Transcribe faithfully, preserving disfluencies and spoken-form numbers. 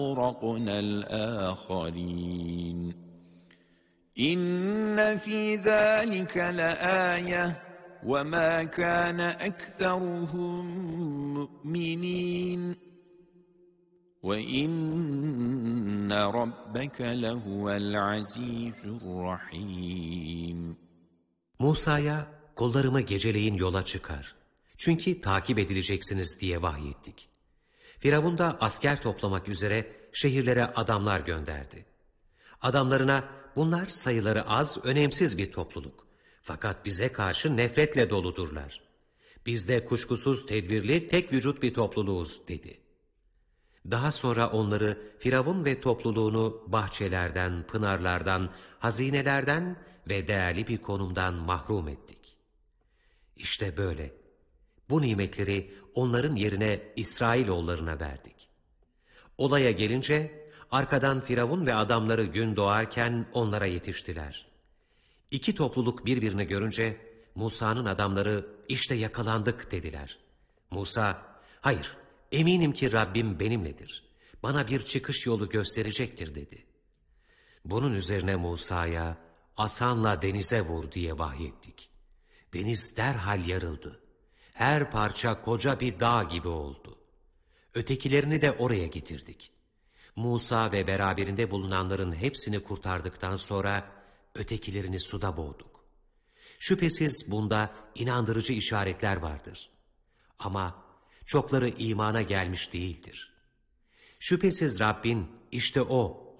أغرقنا الآخرين إن في ذلك لآية وما كان أكثرهم مؤمنين وإن ربك لهو العزيز الرحيم. Musa'ya kullarımı geceleyin yola çıkar. Çünkü takip edileceksiniz diye vahyettik. Firavun da asker toplamak üzere şehirlere adamlar gönderdi. Adamlarına bunlar sayıları az, önemsiz bir topluluk. Fakat bize karşı nefretle doludurlar. Biz de kuşkusuz tedbirli, tek vücut bir topluluğuz dedi. Daha sonra onları, Firavun ve topluluğunu bahçelerden, pınarlardan, hazinelerden ve değerli bir konumdan mahrum ettik. İşte böyle. Bu nimetleri onların yerine İsrailoğullarına verdik. Olaya gelince arkadan Firavun ve adamları gün doğarken onlara yetiştiler. İki topluluk birbirini görünce Musa'nın adamları işte yakalandık dediler. Musa, hayır eminim ki Rabbim benimledir. Bana bir çıkış yolu gösterecektir dedi. Bunun üzerine Musa'ya asanla denize vur diye vahyettik. Deniz derhal yarıldı. Her parça koca bir dağ gibi oldu. Ötekilerini de oraya getirdik. Musa ve beraberinde bulunanların hepsini kurtardıktan sonra ötekilerini suda boğduk. Şüphesiz bunda inandırıcı işaretler vardır. Ama çokları imana gelmiş değildir. Şüphesiz Rabbin işte O